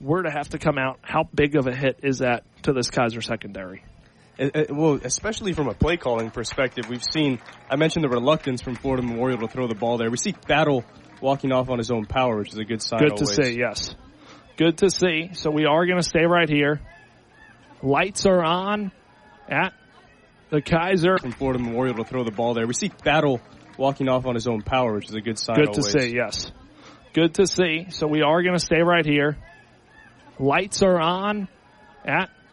were to have to come out, how big of a hit is that to this Kaiser secondary? Well, especially from a play calling perspective, we've seen, I mentioned the reluctance from Florida Memorial to throw the ball there. We see Battle walking off on his own power, which is a good sign. Good to see, yes. Good to see. So we are going to stay right here. Lights are on at the Kaiser. From Florida Memorial to throw the ball there. We see Battle walking off on his own power, which is a good sign. Good to see, yes. Good to see. So we are going to stay right here. Lights are on at